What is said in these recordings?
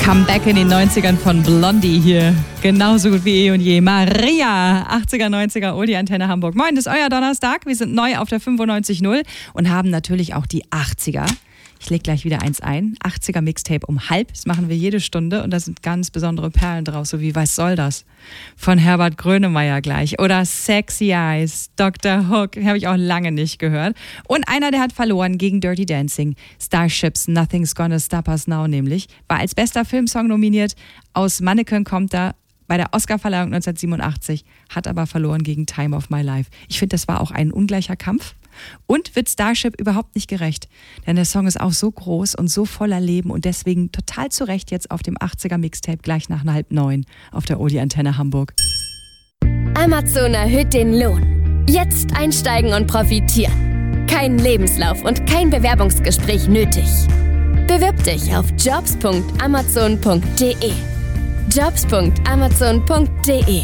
Comeback in den 90ern von Blondie hier. Genauso gut wie eh und je. Maria, 80er, 90er, Oldie Antenne Hamburg. Moin, das ist euer Donnerstag. Wir sind neu auf der 95.0 und haben natürlich auch die 80er. Ich lege gleich wieder eins ein. 80er Mixtape um halb. Das machen wir jede Stunde und da sind ganz besondere Perlen draus, so wie Was soll das? Von Herbert Grönemeyer gleich. Oder Sexy Eyes, Dr. Hook, den habe ich auch lange nicht gehört. Und einer, der hat verloren gegen Dirty Dancing. Starships, Nothing's Gonna Stop Us Now nämlich. War als bester Filmsong nominiert. Aus Manneken kommt er. Bei der Oscarverleihung 1987, hat aber verloren gegen Time of My Life. Ich finde, das war auch ein ungleicher Kampf und wird Starship überhaupt nicht gerecht. Denn der Song ist auch so groß und so voller Leben und deswegen total zu Recht jetzt auf dem 80er Mixtape gleich nach 8:30 auf der Oldie Antenne Hamburg. Amazon erhöht den Lohn. Jetzt einsteigen und profitieren. Kein Lebenslauf und kein Bewerbungsgespräch nötig. Bewirb dich auf jobs.amazon.de. jobs.amazon.de.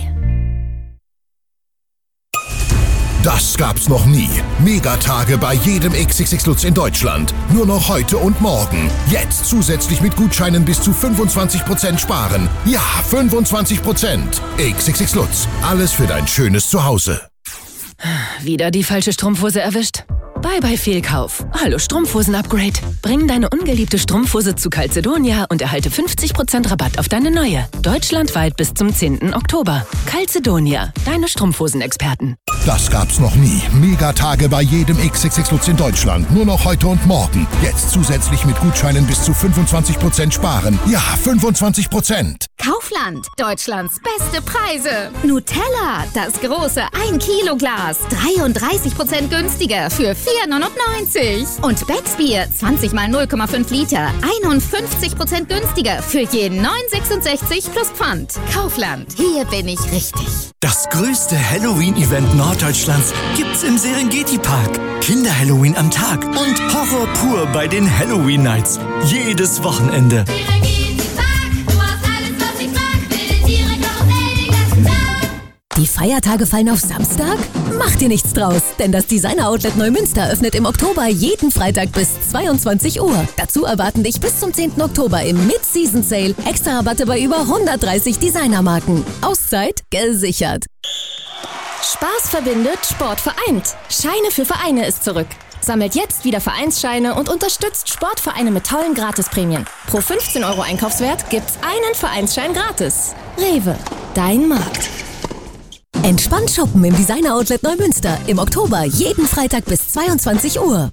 Das gab's noch nie. Megatage bei jedem XXX Lutz in Deutschland. Nur noch heute und morgen. Jetzt zusätzlich mit Gutscheinen bis zu 25% sparen. Ja, 25%. XXX Lutz. Alles für dein schönes Zuhause. Wieder die falsche Strumpfhose erwischt? Bye bye Fehlkauf. Hallo Strumpfhosen-Upgrade. Bring deine ungeliebte Strumpfhose zu Calzedonia und erhalte 50% Rabatt auf deine neue. Deutschlandweit bis zum 10. Oktober. Calzedonia, deine Strumpfhosenexperten. Das gab's noch nie. Megatage bei jedem XXX Lutz in Deutschland. Nur noch heute und morgen. Jetzt zusätzlich mit Gutscheinen bis zu 25% sparen. Ja, 25%. Kaufland, Deutschlands beste Preise. Nutella, das große 1-Kilo-Glas. 33% günstiger für 4,99. Und Becksbier, 20 mal 0,5 Liter. 51% günstiger für je 9,66 plus Pfand. Kaufland, hier bin ich richtig. Das größte Halloween-Event Norddeutschlands gibt's im Serengeti-Park. Kinder-Halloween am Tag und Horror pur bei den Halloween Nights. Jedes Wochenende. Die Feiertage fallen auf Samstag? Mach dir nichts draus, denn das Designer-Outlet Neumünster öffnet im Oktober jeden Freitag bis 22 Uhr. Dazu erwarten dich bis zum 10. Oktober im Mid-Season-Sale extra Rabatte bei über 130 Designermarken. Auszeit gesichert. Spaß verbindet, Sport vereint. Scheine für Vereine ist zurück. Sammelt jetzt wieder Vereinsscheine und unterstützt Sportvereine mit tollen Gratisprämien. Pro 15 € Einkaufswert gibt's einen Vereinsschein gratis. Rewe, dein Markt. Entspannt shoppen im Designer-Outlet Neumünster. Im Oktober jeden Freitag bis 22 Uhr.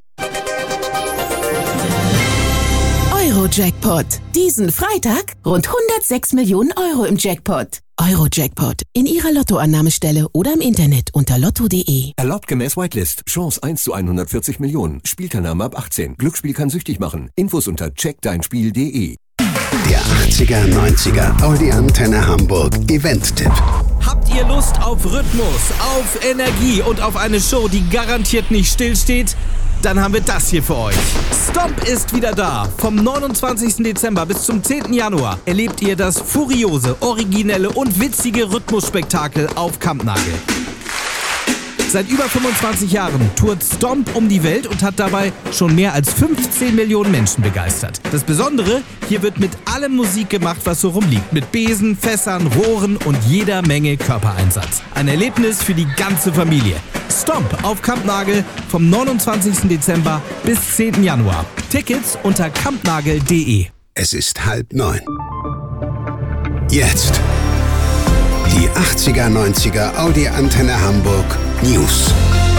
Euro-Jackpot. Diesen Freitag rund 106 Millionen € im Jackpot. Euro-Jackpot. In Ihrer Lottoannahmestelle oder im Internet unter lotto.de. Erlaubt gemäß Whitelist. Chance 1 zu 140 Millionen. Spielteilnahme ab 18. Glücksspiel kann süchtig machen. Infos unter checkdeinspiel.de. Der 80er, 90er Audi Antenne Hamburg Event-Tipp. Habt ihr Lust auf Rhythmus, auf Energie und auf eine Show, die garantiert nicht stillsteht? Dann haben wir das hier für euch. Stomp ist wieder da. Vom 29. Dezember bis zum 10. Januar erlebt ihr das furiose, originelle und witzige Rhythmusspektakel auf Kampnagel. Seit über 25 Jahren tourt Stomp um die Welt und hat dabei schon mehr als 15 Millionen Menschen begeistert. Das Besondere, hier wird mit allem Musik gemacht, was so rumliegt. Mit Besen, Fässern, Rohren und jeder Menge Körpereinsatz. Ein Erlebnis für die ganze Familie. Stomp auf Kampnagel vom 29. Dezember bis 10. Januar. Tickets unter kampnagel.de. Es ist 8:30. Jetzt die 80er, 90er Audi Antenne Hamburg News.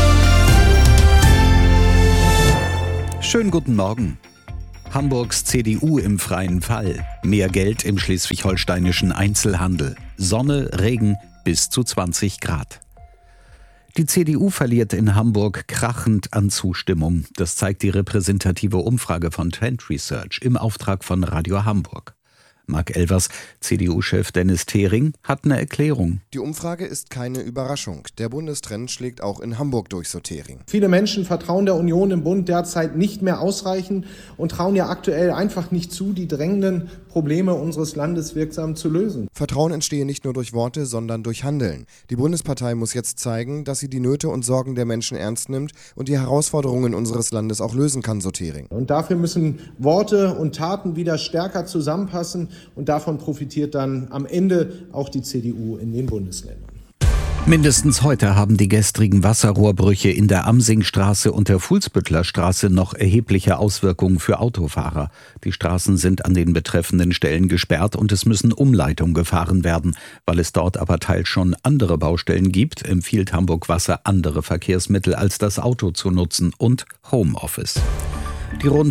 Schönen guten Morgen. Hamburgs CDU im freien Fall. Mehr Geld im schleswig-holsteinischen Einzelhandel. Sonne, Regen bis zu 20 Grad. Die CDU verliert in Hamburg krachend an Zustimmung. Das zeigt die repräsentative Umfrage von Trend Research im Auftrag von Radio Hamburg. Marc Elvers, CDU-Chef Dennis Thering, hat eine Erklärung. Die Umfrage ist keine Überraschung. Der Bundestrend schlägt auch in Hamburg durch, so Thering. Viele Menschen vertrauen der Union im Bund derzeit nicht mehr ausreichend und trauen ja aktuell einfach nicht zu, die drängenden Probleme unseres Landes wirksam zu lösen. Vertrauen entstehe nicht nur durch Worte, sondern durch Handeln. Die Bundespartei muss jetzt zeigen, dass sie die Nöte und Sorgen der Menschen ernst nimmt und die Herausforderungen unseres Landes auch lösen kann, so Thering. Und dafür müssen Worte und Taten wieder stärker zusammenpassen. und davon profitiert dann am Ende auch die CDU in den Bundesländern. Mindestens heute haben die gestrigen Wasserrohrbrüche in der Amsingstraße und der Fuhlsbüttler Straße noch erhebliche Auswirkungen für Autofahrer. Die Straßen sind an den betreffenden Stellen gesperrt und es müssen Umleitungen gefahren werden. Weil es dort aber teils schon andere Baustellen gibt, empfiehlt Hamburg Wasser andere Verkehrsmittel als das Auto zu nutzen und Homeoffice. Die rund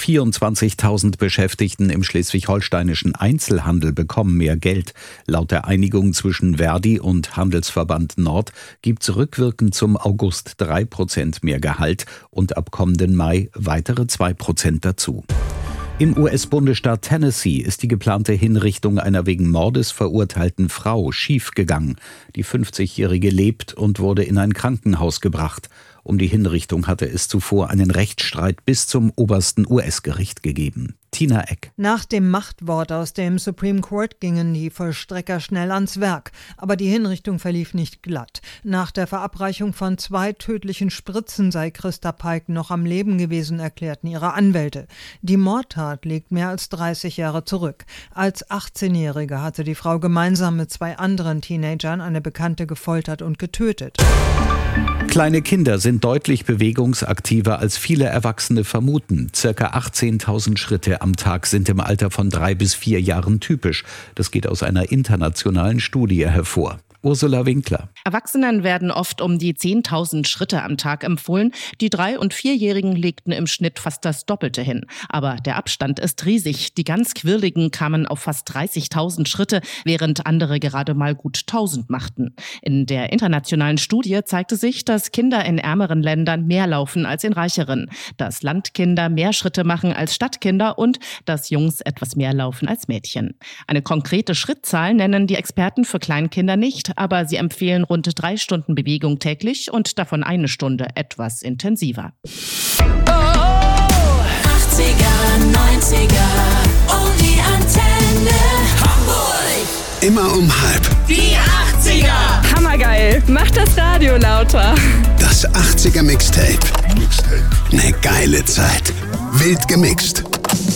124.000 Beschäftigten im schleswig-holsteinischen Einzelhandel bekommen mehr Geld. Laut der Einigung zwischen Verdi und Handelsverband Nord gibt es rückwirkend zum August 3% mehr Gehalt und ab kommenden Mai weitere 2% dazu. Im US-Bundesstaat Tennessee ist die geplante Hinrichtung einer wegen Mordes verurteilten Frau schiefgegangen. Die 50-Jährige lebt und wurde in ein Krankenhaus gebracht. Um die Hinrichtung hatte es zuvor einen Rechtsstreit bis zum obersten US-Gericht gegeben. Tina Eck. Nach dem Machtwort aus dem Supreme Court gingen die Vollstrecker schnell ans Werk. Aber die Hinrichtung verlief nicht glatt. Nach der Verabreichung von 2 tödlichen Spritzen sei Christa Pike noch am Leben gewesen, erklärten ihre Anwälte. Die Mordtat liegt mehr als 30 Jahre zurück. Als 18-Jährige hatte die Frau gemeinsam mit 2 anderen Teenagern eine Bekannte gefoltert und getötet. Kleine Kinder sind deutlich bewegungsaktiver als viele Erwachsene vermuten. Circa 18.000 Schritte am Tag sind im Alter von 3 bis 4 Jahren typisch. Das geht aus einer internationalen Studie hervor. Ursula Winkler. Erwachsenen werden oft um die 10.000 Schritte am Tag empfohlen. Die 3- und 4-Jährigen legten im Schnitt fast das Doppelte hin. Aber der Abstand ist riesig. Die ganz Quirligen kamen auf fast 30.000 Schritte, während andere gerade mal gut 1.000 machten. In der internationalen Studie zeigte sich, dass Kinder in ärmeren Ländern mehr laufen als in reicheren, dass Landkinder mehr Schritte machen als Stadtkinder und dass Jungs etwas mehr laufen als Mädchen. Eine konkrete Schrittzahl nennen die Experten für Kleinkinder nicht, aber sie empfehlen rund 3 Stunden Bewegung täglich und davon 1 Stunde etwas intensiver. 80er, 90er, oh die Antenne Hamburg. Immer um 5. Die 80er. Hammergeil. Mach das Radio lauter. Das 80er Mixtape. Eine geile Zeit. Wild gemixt.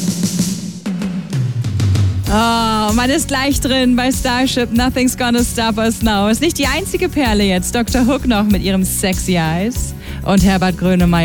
Oh, man ist gleich drin bei Starship, Nothing's Gonna Stop Us Now. Ist nicht die einzige Perle jetzt. Dr. Hook noch mit ihrem Sexy Eyes und Herbert Grönemeyer.